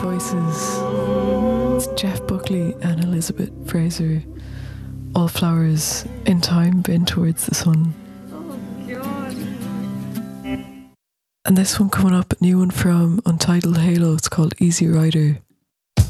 voices. It's Jeff Buckley and Elizabeth Fraser. All flowers in time bend towards the sun. Oh, God. And this one coming up, a new one from Untitled Halo. It's called Easy Rider.